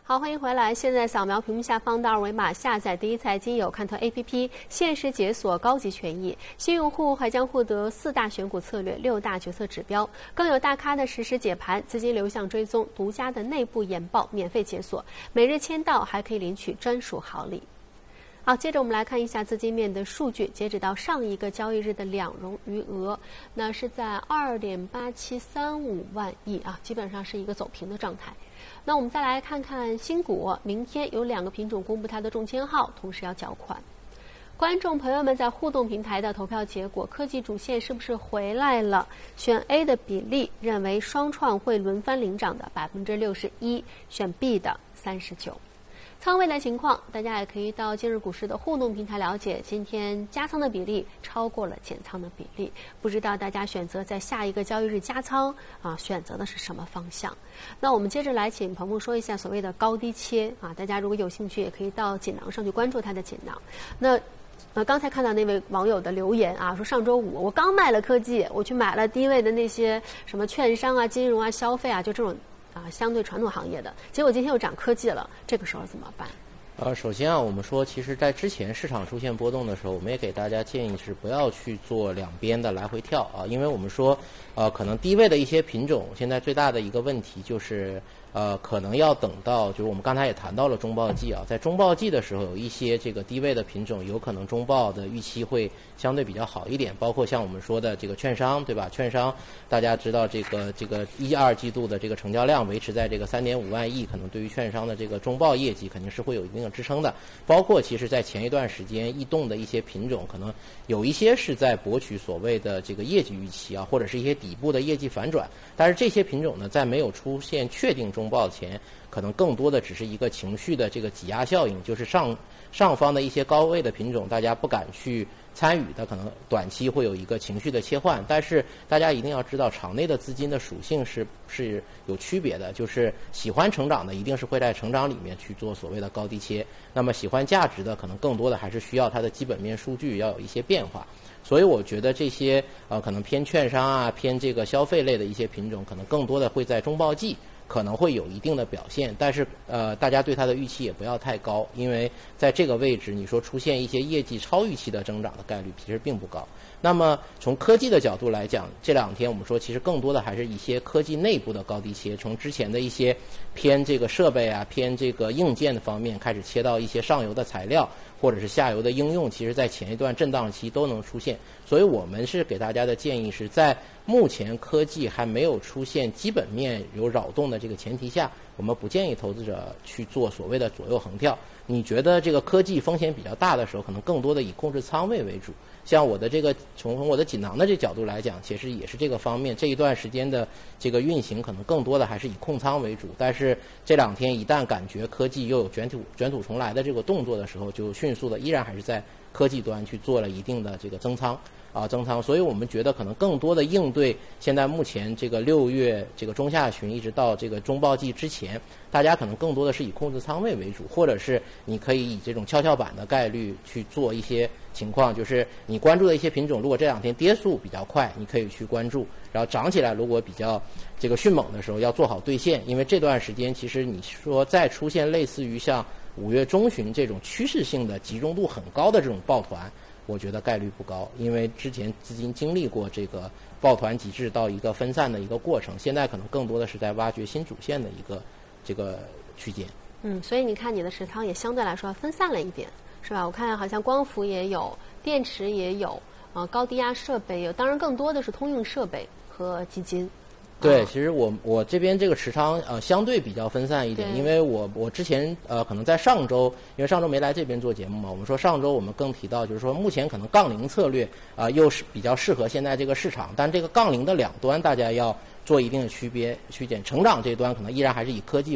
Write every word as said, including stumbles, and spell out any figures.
好，欢迎回来。现在扫描屏幕下方的二维码，下载第一财经有看透 A P P， 限时解锁高级权益。新用户还将获得四大选股策略、六大决策指标，更有大咖的实时解盘、资金流向追踪、独家的内部研报免费解锁。每日签到还可以领取专属好礼。好，接着我们来看一下资金面的数据。截止到上一个交易日的两融余额，那是在二点八七三五万亿啊，基本上是一个走平的状态。那我们再来看看新股，明天有两个品种公布它的中签号，同时要缴款。观众朋友们在互动平台的投票结果，科技主线是不是回来了？选 A 的比例认为双创会轮番领涨的百分之六十一，选 B 的三十九。仓位的情况，大家也可以到今日股市的互动平台了解。今天加仓的比例超过了减仓的比例，不知道大家选择在下一个交易日加仓啊，选择的是什么方向？那我们接着来请鹏鹏说一下所谓的高低切啊，大家如果有兴趣，也可以到锦囊上去关注它的锦囊。那呃，刚才看到那位网友的留言啊，说上周五我刚卖了科技，我去买了低位的那些什么券商啊、金融啊、消费啊，就这种。啊，相对传统行业的，结果今天又涨科技了，这个时候怎么办？ 呃，首先啊，我们说，其实在之前市场出现波动的时候，我们也给大家建议是不要去做两边的来回跳啊，因为我们说，呃，可能低位的一些品种，现在最大的一个问题就是。呃，可能要等到，就是我们刚才也谈到了中报季啊，在中报季的时候，有一些这个低位的品种，有可能中报的预期会相对比较好一点，包括像我们说的这个券商，对吧？券商大家知道，这个这个一二季度的这个成交量维持在这个三点五万亿，可能对于券商的这个中报业绩肯定是会有一定的支撑的。包括其实在前一段时间异动的一些品种，可能有一些是在博取所谓的这个业绩预期啊，或者是一些底部的业绩反转，但是这些品种呢，在没有出现确定中报前，可能更多的只是一个情绪的这个挤压效应，就是上上方的一些高位的品种，大家不敢去参与的，可能短期会有一个情绪的切换。但是大家一定要知道，场内的资金的属性是是有区别的，就是喜欢成长的，一定是会在成长里面去做所谓的高低切；那么喜欢价值的，可能更多的还是需要它的基本面数据要有一些变化。所以我觉得这些呃可能偏券商啊、偏这个消费类的一些品种，可能更多的会在中报季。可能会有一定的表现，但是呃，大家对它的预期也不要太高，因为在这个位置，你说出现一些业绩超预期的增长的概率其实并不高。那么从科技的角度来讲，这两天我们说其实更多的还是一些科技内部的高低切，从之前的一些偏这个设备啊、偏这个硬件的方面开始切到一些上游的材料或者是下游的应用，其实在前一段震荡期都能出现。所以我们是给大家的建议是在目前科技还没有出现基本面有扰动的这个前提下，我们不建议投资者去做所谓的左右横跳。你觉得这个科技风险比较大的时候，可能更多的以控制仓位为主。像我的这个从我的锦囊的这角度来讲，其实也是这个方面。这一段时间的这个运行，可能更多的还是以控仓为主。但是这两天一旦感觉科技又有卷土卷土重来的这个动作的时候，就迅速的依然还是在科技端去做了一定的这个增仓。啊，增仓，所以我们觉得可能更多的应对现在目前这个六月这个中下旬一直到这个中报季之前，大家可能更多的是以控制仓位为主，或者是你可以以这种跷跷板的概率去做一些情况，就是你关注的一些品种，如果这两天跌速比较快，你可以去关注，然后涨起来如果比较这个迅猛的时候，要做好兑现，因为这段时间其实你说再出现类似于像五月中旬这种趋势性的集中度很高的这种抱团。我觉得概率不高，因为之前资金经历过这个抱团极致到一个分散的一个过程，现在可能更多的是在挖掘新主线的一个这个区间。 嗯，所以你看你的持仓也相对来说分散了一点，是吧？我看好像光伏也有，电池也有，呃，高低压设备有，当然更多的是通用设备和基金。 对，其实我我这边这个持仓呃相对比较分散一点，因为我我之前呃可能在上周，因为上周没来这边做节目嘛，我们说上周我们更提到就是说目前可能杠铃策略啊、呃、又是比较适合现在这个市场，但这个杠铃的两端大家要做一定的区别区间，成长这端可能依然还是以科技